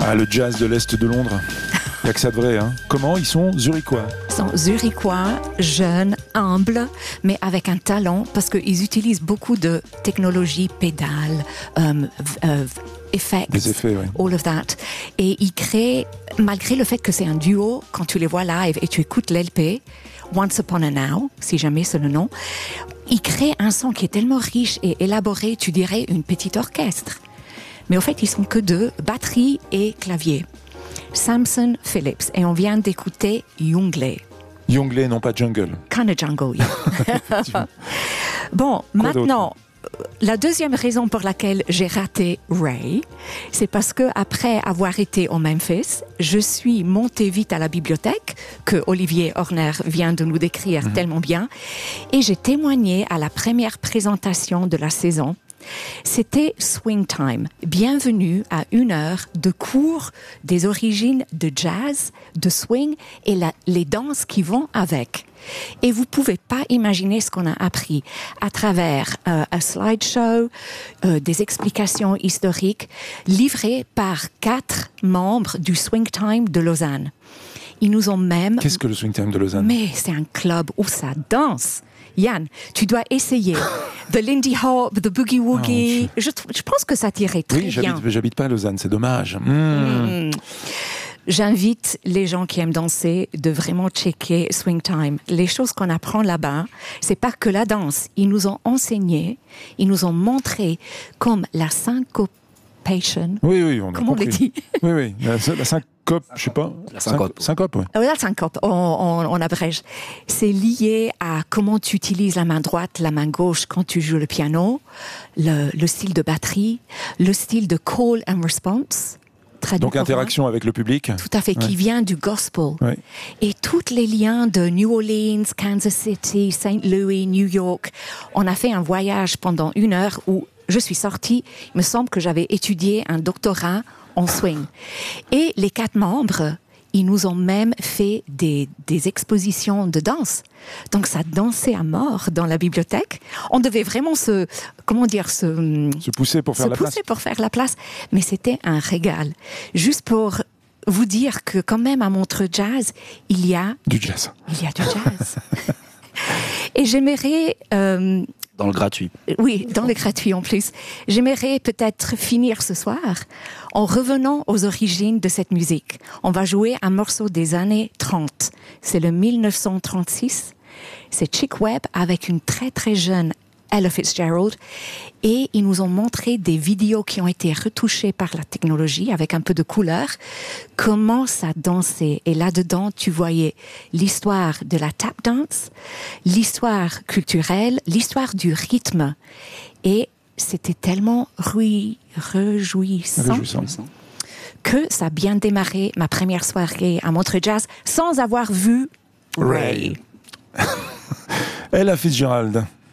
Ah, le jazz de l'Est de Londres. Il n'y a que ça de vrai. Hein. Comment ils sont zurichois? Ils sont zurichois, jeunes, humbles, mais avec un talent parce qu'ils utilisent beaucoup de technologies, pédales, effects, des effets, oui. all of that. Et ils créent, malgré le fait que c'est un duo, quand tu les vois live et tu écoutes l'LP, Once Upon a Now, si jamais c'est le nom, ils créent un son qui est tellement riche et élaboré, tu dirais une petite orchestre. Mais au fait, ils sont que deux, batterie et clavier. Samson Phillips, et on vient d'écouter Youngley. Youngley, non pas Jungle. Kind of jungle, yeah. Bon, maintenant, la deuxième raison pour laquelle j'ai raté Ray, c'est parce que après avoir été au Memphis, je suis montée vite à la bibliothèque, que Olivier Horner vient de nous décrire tellement bien, et j'ai témoigné à la première présentation de la saison. C'était Swing Time. Bienvenue à 1 heure de cours des origines de jazz, de swing et les danses qui vont avec. Et vous pouvez pas imaginer ce qu'on a appris à travers un slideshow, des explications historiques livrées par 4 membres du Swing Time de Lausanne. Ils nous ont même... Qu'est-ce que le Swing Time de Lausanne? Mais c'est un club où ça danse. Yann, tu dois essayer. The Lindy Hop, the Boogie Woogie. Je pense que ça t'irait très bien. Oui, j'habite pas à Lausanne, c'est dommage. J'invite les gens qui aiment danser de vraiment checker Swing Time. Les choses qu'on apprend là-bas, c'est pas que la danse. Ils nous ont enseigné, ils nous ont montré comme la syncopation. Oui, on a comment compris. on le dit? Oui, la syncope, je sais pas. La syncope. Syncope, oui. La syncope, on abrège. C'est lié à comment tu utilises la main droite, la main gauche quand tu joues le piano, le style de batterie, le style de call and response. Donc interaction avec le public. Tout à fait, qui vient du gospel. Ouais. Et tous les liens de New Orleans, Kansas City, St. Louis, New York. On a fait un voyage pendant 1 heure où je suis sortie. Il me semble que j'avais étudié un doctorat en swing. Et les 4 membres, ils nous ont même fait des expositions de danse. Donc ça dansait à mort dans la bibliothèque. On devait vraiment se pousser pour faire la place. Mais c'était un régal. Juste pour vous dire que quand même à Montreux Jazz, il y a du jazz. Et j'aimerais... Dans le gratuit. Oui, dans le gratuit en plus. J'aimerais peut-être finir ce soir en revenant aux origines de cette musique. On va jouer un morceau des années 30. C'est le 1936. C'est Chick Webb avec une très très jeune Ella Fitzgerald. Et ils nous ont montré des vidéos qui ont été retouchées par la technologie avec un peu de couleur. Comment ça dansait. Et là-dedans, tu voyais l'histoire de la tap dance, l'histoire culturelle, l'histoire du rythme. Et c'était tellement réjouissant que ça a bien démarré ma première soirée à Montreux Jazz sans avoir vu Ray. Ella Fitzgerald.